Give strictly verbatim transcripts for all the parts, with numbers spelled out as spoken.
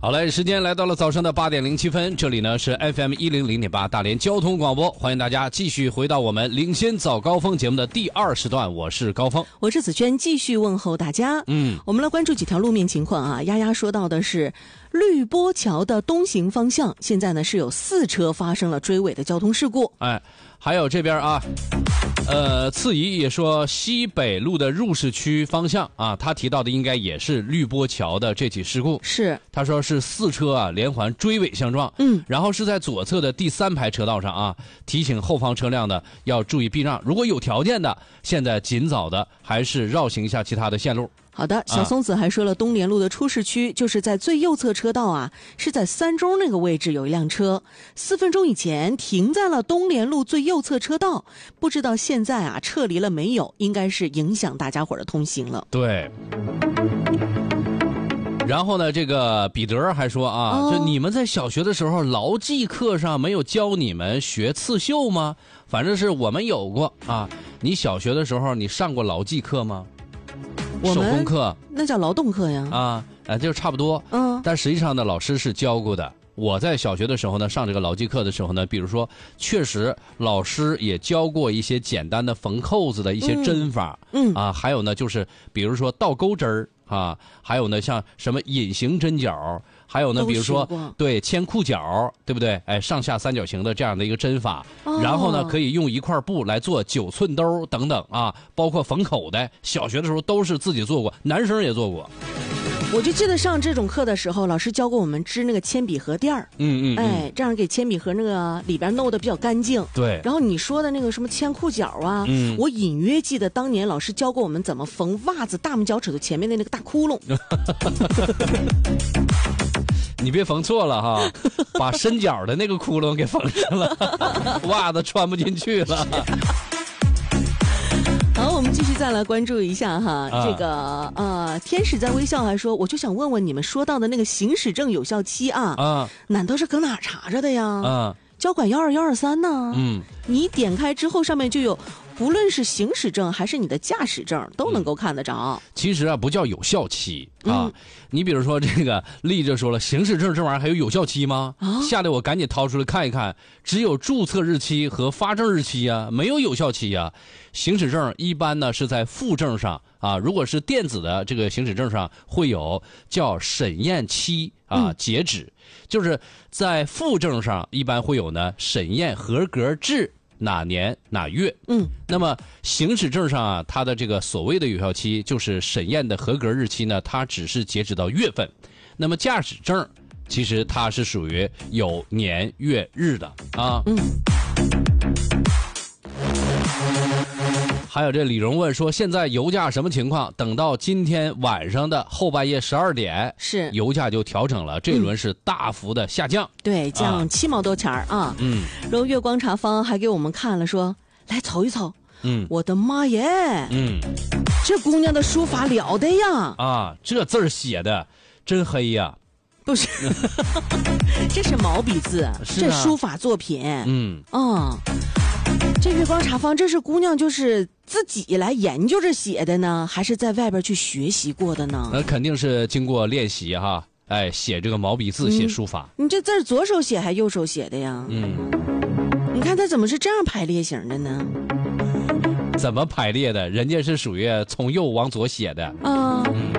好嘞，时间来到了早上的八点零七分，这里呢是 F M 一零零点八大连交通广播，欢迎大家继续回到我们领先早高峰节目的第二时段，我是高峰， 我是子轩，继续问候大家。 嗯， 我们来关注几条路面情况啊。丫丫说到的是绿波桥的东行方向，现在呢是有四车发生了追尾的交通事故。 哎，还有这边啊。呃，次怡也说西北路的入市区方向啊，他提到的应该也是绿波桥的这起事故。 是， 他说是四车啊连环追尾相撞， 嗯， 然后是在左侧的第三排车道上啊，提醒后方车辆呢要注意避让，如果有条件的，现在尽早的还是绕行一下其他的线路。 好的，小松子还说了，东联路的出市区就是在最右侧车道啊，是在三中那个位置有一辆车，四分钟以前停在了东联路最右侧车道，不知道现在啊撤离了没有，应该是影响大家伙的通行了。 对。然后呢，这个彼得还说啊， 哦、 就你们在小学的时候劳技课上没有教你们学刺绣吗？反正是我们有过啊。你小学的时候你上过劳技课吗？手工课那叫劳动课呀。 啊，啊，就差不多。 嗯， 但实际上呢，老师是教过的。我在小学的时候呢，上这个劳技课的时候呢，比如说，确实老师也教过一些简单的缝扣子的一些针法。 嗯， 啊，还有呢，就是比如说倒钩针儿啊，还有呢，像什么隐形针脚。还有呢，比如说对牵裤脚，对不对？哎，上下三角形的这样的一个针法，哦、然后呢，可以用一块布来做九寸兜等等啊，包括缝口袋。小学的时候都是自己做过，男生也做过。 我就记得上这种课的时候，老师教过我们织那个铅笔盒垫儿。 嗯嗯， 哎，这样给铅笔盒那个里边弄得比较干净。 对。 然后你说的那个什么牵裤脚啊，嗯，我隐约记得当年老师教过我们怎么缝袜子大拇脚趾头前面的那个大窟窿。 你别缝错了哈，把伸脚的那个窟窿给缝上了，袜子穿不进去了。 好，我们继续再来关注一下哈， 啊、 这个呃，天使在微笑还说，我就想问问你们说到的那个行驶证有效期啊，啊，难道是搁哪查着的呀？啊，交管幺二幺二三呢？嗯，你点开之后上面就有。不论是行驶证还是你的驾驶证都能够看得着、嗯、 其实啊不叫有效期啊、嗯、你比如说这个立着说了行驶证这玩意儿还有有效期吗、啊、吓得我赶紧掏出来看一看，只有注册日期和发证日期啊，没有有效期啊。行驶证一般呢是在附证上啊，如果是电子的这个行驶证上会有叫审验期啊、嗯、截止，就是在附证上一般会有呢审验合格至哪年哪月。嗯，那么行驶证上啊，它的这个所谓的有效期就是审验的合格日期呢，它只是截止到月份。那么驾驶证其实它是属于有年月日的啊。嗯。还有这李荣问说，现在油价什么情况？等到今天晚上的后半夜十二点， 是油价就调整了，这一轮是大幅的下降， 嗯、对，降七毛多钱儿啊。嗯，然后月光茶坊还给我们看了说，来瞅一瞅。嗯，我的妈耶！嗯，这姑娘的书法了得呀！ 啊，这字儿写的真黑呀！ 不是，这是毛笔字，啊、这书法作品。嗯，啊。这月光茶坊，这是姑娘就是自己来研究着写的呢，还是在外边去学习过的呢？ 那肯定是经过练习哈，哎，写这个毛笔字，写书法。 嗯、你这字左手写还右手写的呀？嗯，你看他怎么是这样排列型的呢？ 怎么排列的？人家是属于从右往左写的啊。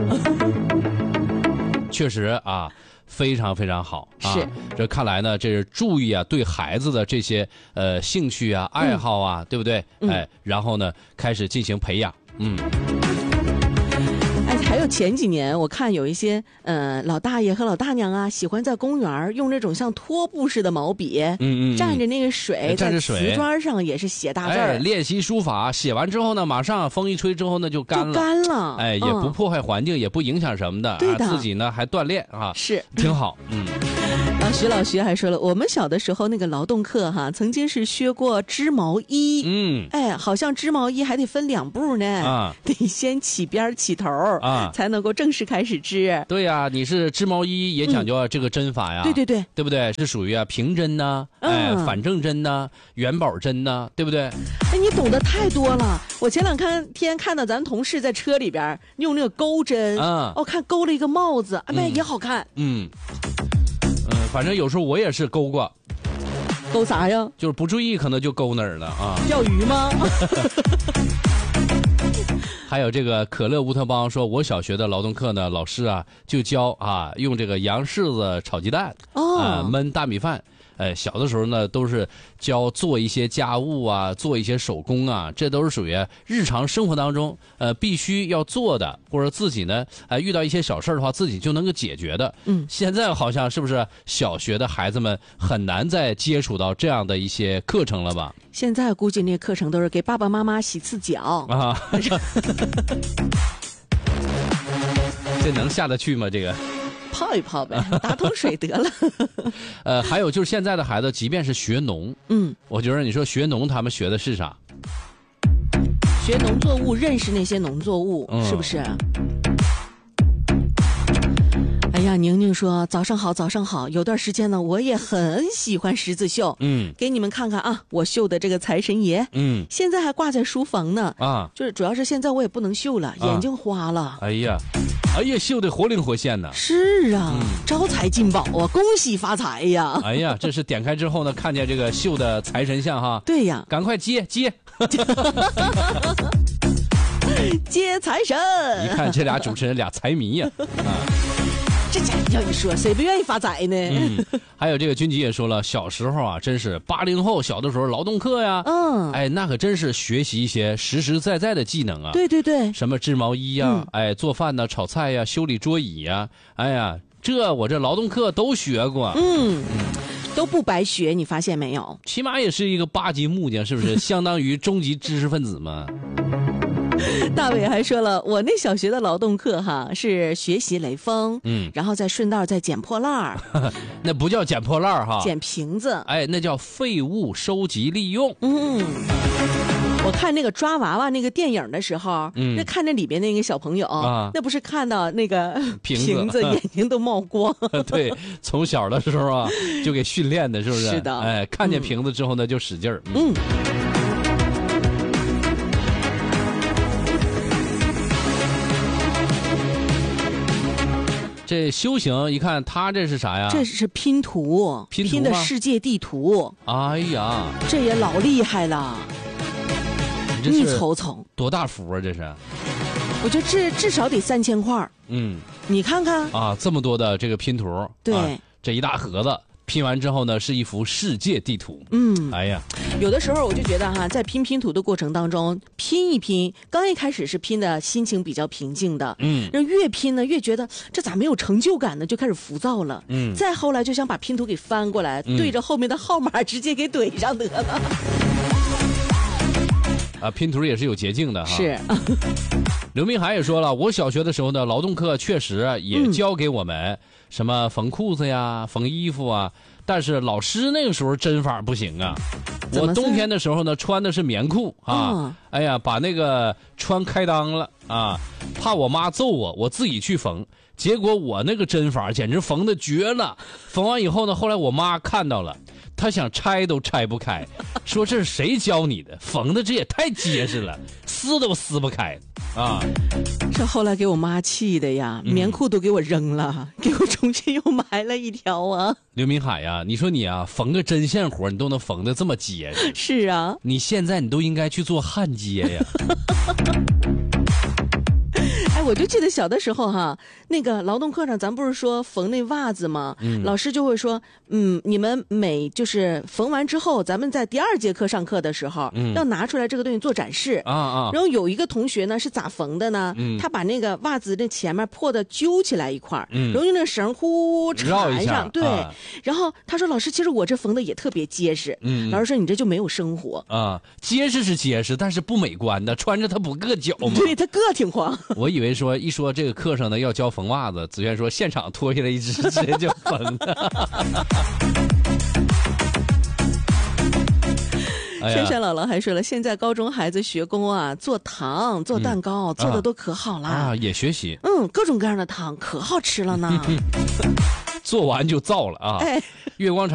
嗯、确实啊。非常非常好啊！ 是， 这看来呢，这是注意啊，对孩子的这些呃兴趣啊、爱好啊，嗯、对不对？嗯、哎，然后呢，开始进行培养。嗯。 哎，还有前几年我看有一些呃老大爷和老大娘啊，喜欢在公园用那种像拖布似的毛笔，嗯嗯，蘸着那个水， 蘸着水， 在瓷砖上也是写大字儿， 哎，练习书法。写完之后呢，马上风一吹之后呢，就干了， 就干了。 哎，也不破坏环境，嗯、也不影响什么的， 对的， 啊、自己呢还锻炼啊， 是挺好。嗯。 老徐老徐还说了，我们小的时候那个劳动课哈，曾经是学过织毛衣。嗯，哎，好像织毛衣还得分两步呢，啊，得先起边起头啊，才能够正式开始织。 对呀、啊，你是织毛衣也讲究这个针法呀， 嗯、对对对， 对不对？是属于啊平针呐、啊，哎，嗯、反正针呐、啊，元宝针呐、啊，对不对？ 哎，你懂得太多了。我前两天看到咱同事在车里边用那个钩针，啊，哦，看钩了一个帽子，哎，嗯、也好看。嗯。 反正有时候我也是勾过。 勾啥呀？ 就是不注意可能就勾那儿了啊。 钓鱼吗？ 还有这个可乐乌托邦说，我小学的劳动课呢，老师啊就教啊用这个洋柿子炒鸡蛋，哦，啊焖大米饭。呃，小的时候呢，都是教做一些家务啊，做一些手工啊，这都是属于日常生活当中呃必须要做的，或者自己呢，呃遇到一些小事的话，自己就能够解决的。嗯，现在好像是不是小学的孩子们很难再接触到这样的一些课程了吧？ 现在估计那课程都是给爸爸妈妈洗次脚啊， 这能下得去吗？这个？ 泡一泡呗，打桶水得了。 呃，还有就是现在的孩子，即便是学农，嗯，我觉得你说学农，他们学的是啥？ 学农作物，认识那些农作物，嗯、是不是？哎呀，宁宁说早上好，早上好。有段时间呢，我也很喜欢十字绣，嗯，给你们看看啊，我绣的这个财神爷，嗯，现在还挂在书房呢，啊，就是主要是现在我也不能绣了，啊、眼睛花了。 哎呀。哎呀，绣得活灵活现呢！ 是啊，嗯、招财进宝啊，恭喜发财呀！ 哎呀，这是点开之后呢，看见这个绣的财神像哈。 对呀， 赶快接接， 接财神！ 一看这俩主持人俩财迷呀，啊。 这家要一说，谁不愿意发财呢？ 嗯，还有这个军吉也说了，小时候啊，真是八零后小的时候劳动课呀，嗯，哎，那可真是学习一些实实在在的技能啊。 对对对， 什么织毛衣呀、啊，嗯、哎，做饭呐、炒菜呀、修理桌椅呀，哎呀，这我这劳动课都学过。嗯。 嗯都不白学，你发现没有？ 起码也是一个八级木匠，是不是？相当于中级知识分子嘛。 大伟还说了，我那小学的劳动课哈是学习雷锋，嗯，然后再顺道再捡破烂儿， 那不叫捡破烂儿哈， 捡瓶子， 哎，那叫废物收集利用。嗯， 我看那个抓娃娃那个电影的时候，嗯，那看那里边那个小朋友啊，那不是看到那个瓶子，瓶子眼睛都冒光。 对，从小的时候啊就给训练的，是不是？ 是的， 哎，看见瓶子之后呢，就使劲儿。嗯。这修行一看，他这是啥呀？ 这是拼图， 拼图拼的世界地图。 哎呀， 这也老厉害了。你瞅瞅， 多大幅啊！这是， 我觉得至至少得三千块。嗯，你看看啊，这么多的这个拼图， 对， 啊、这一大盒子。拼完之后呢，是一幅世界地图。嗯，哎呀， 有的时候我就觉得哈，在拼拼图的过程当中，拼一拼，刚一开始是拼的心情比较平静的，嗯，那越拼呢越觉得这咋没有成就感呢，就开始浮躁了。嗯，再后来就想把拼图给翻过来，嗯、对着后面的号码直接给怼上得了。 啊，拼图也是有捷径的哈。 是。 刘明海也说了，我小学的时候呢，劳动课确实也教给我们、嗯、什么缝裤子呀、缝衣服啊，但是老师那个时候针法不行啊。我冬天的时候呢，穿的是棉裤啊，哦、哎呀，把那个穿开裆了啊，怕我妈揍我，我自己去缝。结果我那个针法简直缝的绝了，缝完以后呢，后来我妈看到了，她想拆都拆不开，说这是谁教你的？缝的这也太结实了，撕都撕不开啊！ 这后来给我妈气的呀，棉裤都给我扔了，嗯、给我重新又买了一条啊！ 刘明海呀，你说你啊，缝个针线活你都能缝得这么结实， 是啊， 你现在你都应该去做焊接呀。 哎，我就记得小的时候哈，那个劳动课上，咱不是说缝那袜子吗？嗯，老师就会说，嗯，你们每就是缝完之后，咱们在第二节课上课的时候，嗯，要拿出来这个东西做展示啊啊。然后有一个同学呢是咋缝的呢？嗯，他把那个袜子那前面破的揪起来一块，嗯，然后用那个绳呼缠上，对。啊、然后他说，老师，其实我这缝的也特别结实。嗯，老师说你这就没有生活啊，结实是结实，但是不美观的，穿着它不硌脚吗？ 对，它硌挺慌。 我以为说一说这个课上呢要教缝袜子，子轩说现场脱下来一只直接就缝了。 珊珊姥姥还说了，现在高中孩子学工啊，做糖、做蛋糕，嗯、做的都可好啦啊，也学习， 嗯，各种各样的糖可好吃了呢。 做完就造了啊！哎，月光茶。